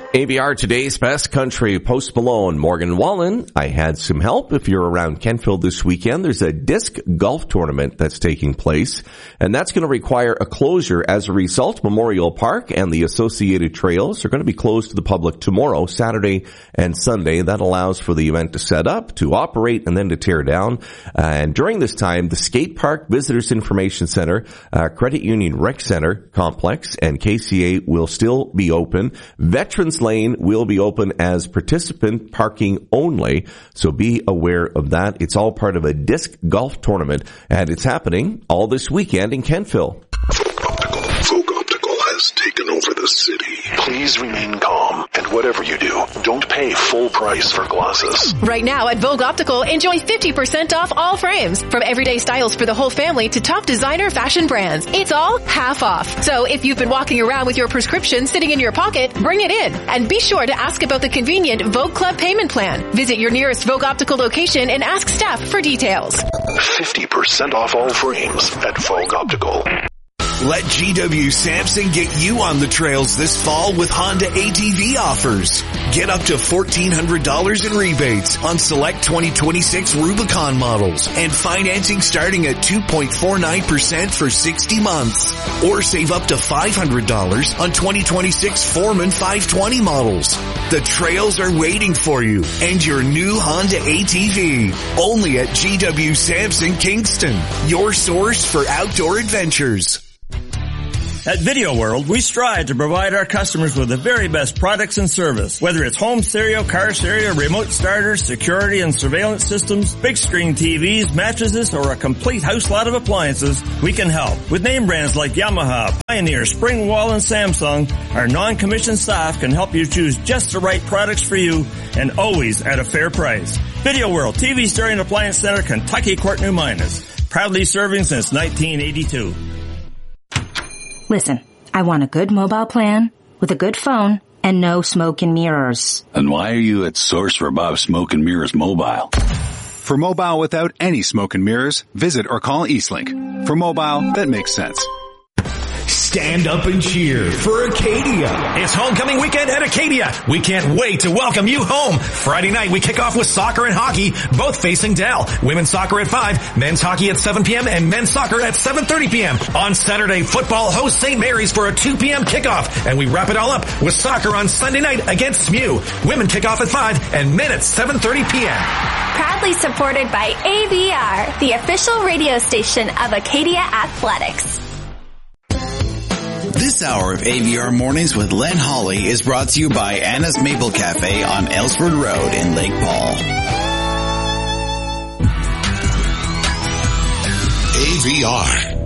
AVR Today's Best Country, Post Malone, Morgan Wallen. I had some help. If you're around Kentville this weekend, there's a disc golf tournament that's taking place, and that's going to require a closure. As a result, Memorial Park and the associated trails are going to be closed to the public tomorrow, Saturday and Sunday. That allows for the event to set up, to operate, and then to tear down. And during this time, the Skate Park Visitors Information Center, Credit Union Rec Center Complex, and KCA will still be open. Veterans Lane will be open as participant parking only, so be aware of that. It's all part of a disc golf tournament, and it's happening all this weekend in Kentville. Vogue Optical has taken over the city. Please remain calm, and whatever you do, don't pay full price for glasses. Right now at Vogue Optical, enjoy 50% off all frames. From everyday styles for the whole family to top designer fashion brands. It's all half off. So if you've been walking around with your prescription sitting in your pocket, bring it in. And be sure to ask about the convenient Vogue Club payment plan. Visit your nearest Vogue Optical location and ask staff for details. 50% off all frames at Vogue Optical. Let GW Sampson get you on the trails this fall with Honda ATV offers. Get up to $1,400 in rebates on select 2026 Rubicon models and financing starting at 2.49% for 60 months. Or save up to $500 on 2026 Foreman 520 models. The trails are waiting for you and your new Honda ATV. Only at GW Sampson Kingston, your source for outdoor adventures. At Video World, we strive to provide our customers with the very best products and service. Whether it's home stereo, car stereo, remote starters, security and surveillance systems, big screen TVs, mattresses, or a complete house lot of appliances, we can help. With name brands like Yamaha, Pioneer, Springwall, and Samsung, our non-commissioned staff can help you choose just the right products for you and always at a fair price. Video World, TV Stereo and Appliance Center, Kentucky Court, New Minas. Proudly serving since 1982. Listen, I want a good mobile plan with a good phone and no smoke and mirrors. And why are you at Source for Bob Smoke and Mirrors Mobile? For mobile without any smoke and mirrors, visit or call Eastlink. For mobile, that makes sense. Stand up and cheer for Acadia. It's homecoming weekend at Acadia. We can't wait to welcome you home. Friday night, we kick off with soccer and hockey, both facing Dell. Women's soccer at 5, men's hockey at 7 p.m., and men's soccer at 7:30 p.m. On Saturday, football hosts St. Mary's for a 2 p.m. kickoff, and we wrap it all up with soccer on Sunday night against SMU. Women kick off at 5 and men at 7:30 p.m. Proudly supported by AVR, the official radio station of Acadia Athletics. This hour of AVR Mornings with Len Hawley is brought to you by Anna's Maple Cafe on Ellsford Road in Lake Paul. AVR.